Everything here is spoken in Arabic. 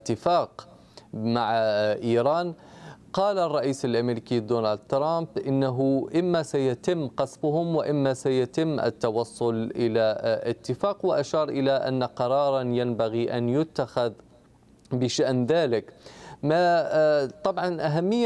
اتفاق مع إيران. قال الرئيس الأمريكي دونالد ترامب إنه إما سيتم قصفهم وإما سيتم التوصل إلى اتفاق، وأشار إلى أن قرارا ينبغي أن يتخذ بشأن ذلك. ما طبعا أهمية